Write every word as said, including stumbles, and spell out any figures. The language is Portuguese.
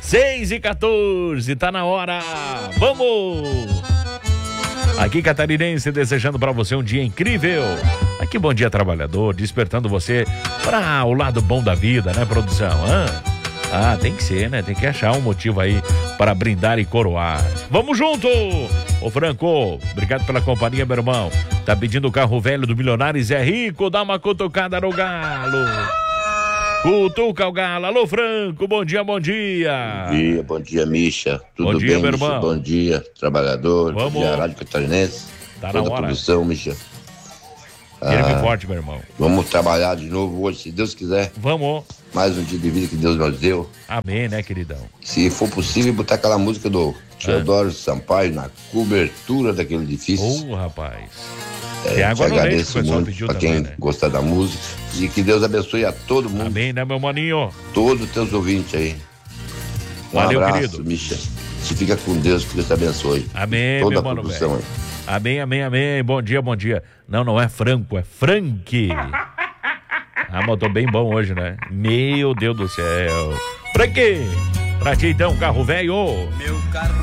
seis e quatorze, tá na hora. Vamos! Aqui Catarinense desejando pra você um dia incrível. Aqui Bom Dia Trabalhador, despertando você para o lado bom da vida, né, produção? Ah, ah, tem que ser, né? Tem que achar um motivo aí para brindar e coroar. Vamos junto! Ô Franco, obrigado pela companhia, meu irmão. Tá pedindo o carro velho do Milionário Zé Rico, dá uma cutucada no galo. Cutuca o galo. Alô, Franco, bom dia, bom dia. Bom dia, bom dia, Misha. Tudo bom dia, bem, meu Misha? irmão. Bom dia, trabalhador. Vamos. Bom dia, Rádio Catarinense. Tá Toda na hora. a produção, Misha. Firme Ah, e forte, meu irmão. Vamos trabalhar de novo hoje, se Deus quiser. Vamos. Mais um dia de vida que Deus nos deu. Amém, né, queridão? Se for possível, botar aquela música do Teodoro Sampaio na cobertura daquele edifício. Ô, oh, rapaz. É, Tem água te no leite, agradeço o pessoal muito pediu pra também, quem né? gostar da música. E que Deus abençoe a todo mundo. Amém, né, meu maninho? Todos os teus ouvintes aí. Um Valeu, abraço, querido. Misha. Se fica com Deus, que Deus te abençoe. Amém, Toda meu a mano, produção velho. aí. Amém, amém, amém. Bom dia, bom dia. Não, não é Franco, é Frank. Ah, mas eu tô bem bom hoje, né? Meu Deus do céu. Frank, pra ti então, carro velho. Meu carro